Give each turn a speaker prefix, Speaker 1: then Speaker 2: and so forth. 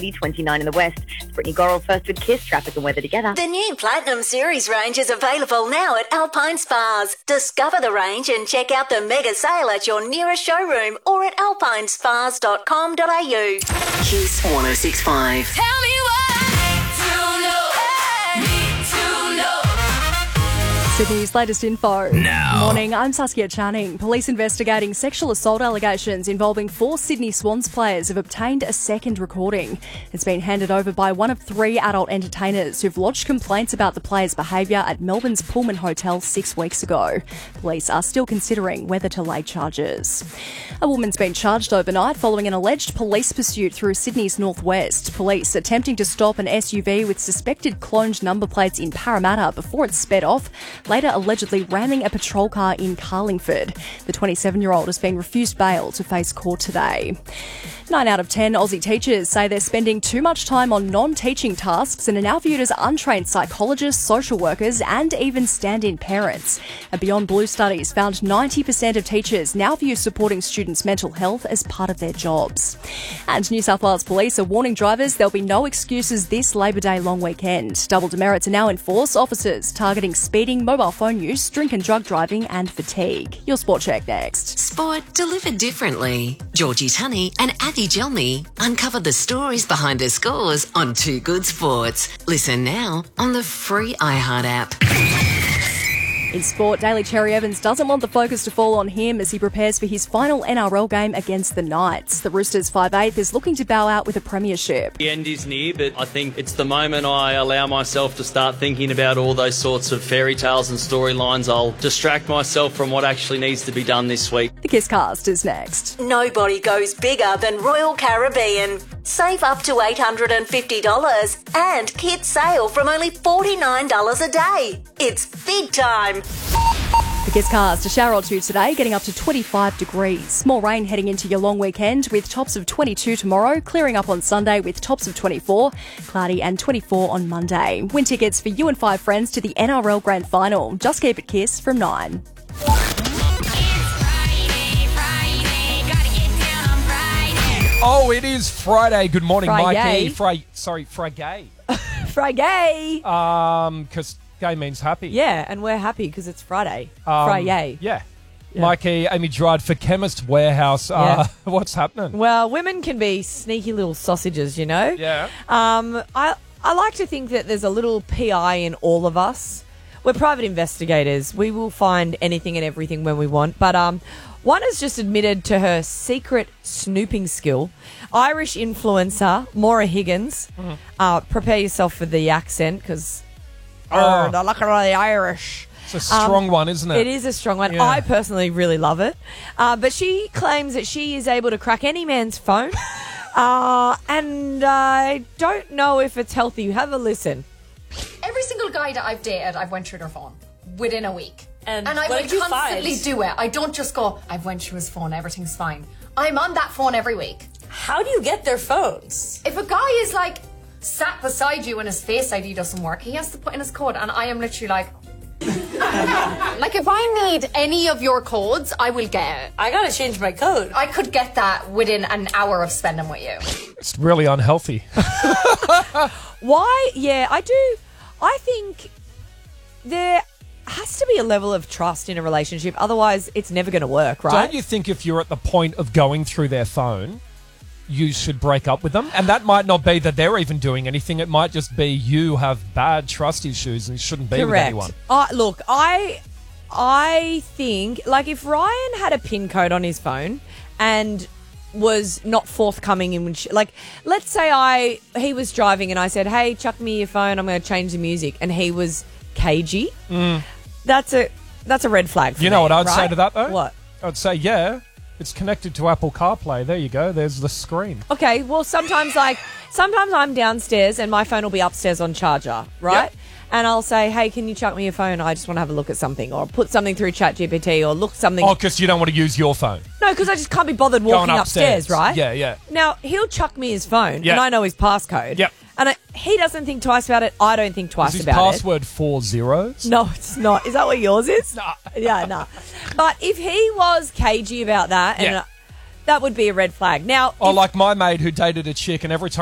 Speaker 1: City, 29 in the west. It's Brittany Gorrell first with Kiss, traffic and weather together.
Speaker 2: The new Platinum Series range is available now at Alpine Spas. Discover the range and check out the mega sale at your nearest showroom or at alpinespas.com.au.
Speaker 3: Kiss 106.5.
Speaker 4: Tell me what need to know.
Speaker 5: Sydney's latest info.
Speaker 6: Now.
Speaker 5: Morning, I'm Saskia Channing. Police investigating sexual assault allegations involving 4 Sydney Swans players have obtained a second recording. It's been handed over by one of 3 adult entertainers who've lodged complaints about the players' behaviour at Melbourne's Pullman Hotel 6 weeks ago. Police are still considering whether to lay charges. A woman's been charged overnight following an alleged police pursuit through Sydney's northwest. Police attempting to stop an SUV with suspected cloned number plates in Parramatta before it sped off, later allegedly ramming a patrol car in Carlingford. The 27-year-old has been refused bail to face court today. 9 out of 10 Aussie teachers say they're spending too much time on non-teaching tasks and are now viewed as untrained psychologists, social workers and even stand-in parents. A Beyond Blue studies found 90% of teachers now view supporting students' mental health as part of their jobs. And New South Wales Police are warning drivers there'll be no excuses this Labor Day long weekend. Double demerits are now in force, officers targeting speeding, mobile phone use, drink and drug driving and fatigue. Your Sport Check next.
Speaker 3: Sport delivered differently. Georgie Tunney and Athy Gelmy uncover the stories behind the scores on Too Good Sports. Listen now on the free iHeart app.
Speaker 5: In sport, Daly Cherry Evans doesn't want the focus to fall on him as he prepares for his final NRL game against the Knights. The Roosters 5'8" is looking to bow out with a premiership.
Speaker 7: The end is near, but I think it's the moment I allow myself to start thinking about all those sorts of fairy tales and storylines. I'll distract myself from what actually needs to be done this week.
Speaker 5: The Kisscast is next.
Speaker 2: Nobody goes bigger than Royal Caribbean. Save up to $850 and kids sail from only $49 a day. It's big time.
Speaker 5: The Kisscast, a shower or two today, getting up to 25 degrees. More rain heading into your long weekend with tops of 22 tomorrow, clearing up on Sunday with tops of 24, cloudy and 24 on Monday. Win tickets for you and 5 friends to the NRL Grand Final. Just keep it Kiss from 9.
Speaker 6: Oh, it is Friday. Good morning,
Speaker 5: Friday.
Speaker 6: Mikey. Friday.
Speaker 5: Friday!
Speaker 6: Because gay means happy.
Speaker 8: Yeah, and we're happy because it's Friday. Friday.
Speaker 6: Yeah. Mikey, Amy Gerard for Chemist Warehouse. What's happening?
Speaker 8: Well, women can be sneaky little sausages, you know?
Speaker 6: Yeah.
Speaker 8: I like to think that there's a little PI in all of us. We're private investigators. We will find anything and everything when we want. But one has just admitted to her secret snooping skill. Irish influencer Maura Higgins. Prepare yourself for the accent because the luck of the Irish.
Speaker 6: It's a strong one, isn't it?
Speaker 8: It is a strong one.
Speaker 6: Yeah.
Speaker 8: I personally really love it. But she claims that she is able to crack any man's phone. And I don't know if it's healthy. Have a listen.
Speaker 9: Every single guy that I've dated, I've went through their phone within a week.
Speaker 4: And
Speaker 9: I
Speaker 4: what
Speaker 9: will
Speaker 4: did you
Speaker 9: constantly
Speaker 4: find?
Speaker 9: do it. I don't just go, I've went through his phone, everything's fine. I'm on that phone every week.
Speaker 4: How do you get their phones?
Speaker 9: If a guy is like sat beside you and his Face ID doesn't work, he has to put in his code and I am literally like... like if I need any of your codes, I will get it.
Speaker 4: I gotta change my code.
Speaker 9: I could get that within an hour of spending with you.
Speaker 6: It's really unhealthy.
Speaker 8: Why? Yeah, I do. I think there has to be a level of trust in a relationship. Otherwise, it's never going to work, right?
Speaker 6: Don't you think if you're at the point of going through their phone, you should break up with them? And that might not be that they're even doing anything. It might just be you have bad trust issues and shouldn't be with anyone.
Speaker 8: Look, I think, like, if Ryan had a PIN code on his phone and was not forthcoming in which, like, let's say he was driving and I said, hey, chuck me your phone, I'm going to change the music, and he was cagey, that's a red flag for me.
Speaker 6: You know what I'd
Speaker 8: right?
Speaker 6: say to that, though?
Speaker 8: What?
Speaker 6: I'd say, yeah, it's connected to Apple CarPlay. There you go. There's the screen.
Speaker 8: Okay, well, sometimes I'm downstairs and my phone will be upstairs on charger, right?
Speaker 6: Yep.
Speaker 8: And I'll say, hey, can you chuck me your phone? I just want to have a look at something. Or put something through ChatGPT or look something.
Speaker 6: Oh, because you don't want to use your phone.
Speaker 8: No, because I just can't be bothered walking upstairs, right?
Speaker 6: Yeah, yeah.
Speaker 8: Now, he'll chuck me his phone,
Speaker 6: Yep.
Speaker 8: and I know his passcode.
Speaker 6: Yep.
Speaker 8: And he doesn't think twice about it. I don't think twice
Speaker 6: Is his
Speaker 8: about
Speaker 6: password 4 zeros?
Speaker 8: it. No, it's not. Is that what yours is?
Speaker 6: Nah.
Speaker 8: Yeah, no. But if he was cagey about that, and
Speaker 6: Yeah.
Speaker 8: that would be a red flag. Now,
Speaker 6: Oh, like my mate who dated a chick and every time